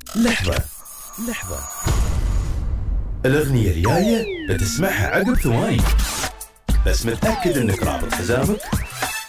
لحظة الأغنية الجاية بتسمعها عقب ثواني، بس متأكد إنك رابط حزامك